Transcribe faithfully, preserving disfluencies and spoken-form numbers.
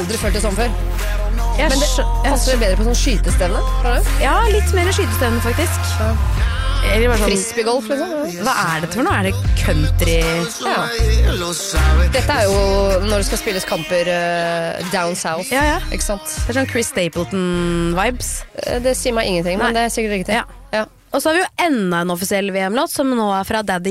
aldri følt det sånn før. Jeg Men det passer bedre på sånn skytestevne? Ja, litt mer skytestevne faktisk. Ja. Eller bare sånn, Frisbeegolf, liksom. hva er dette for noe? Er det country? Ja. Dette er jo når det skal spilles kamper uh, down south. Ja, ja. Ikke sant? Det er sånn Chris Stapleton-vibes. Uh, Det sier meg ingenting, men Nei. det er sikkert riktig. Ja. Og så har vi jo enda en offisiell V M-låt som nå er fra Daddy